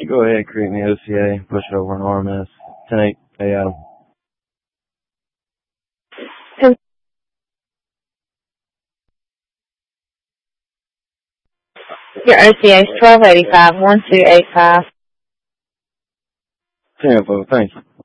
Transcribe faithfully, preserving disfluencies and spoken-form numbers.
Go ahead, create me O C A, push it over an R M S. ten eight, hey Adam. Your O C A is twelve eighty-five, one two eight five. ten four, thanks.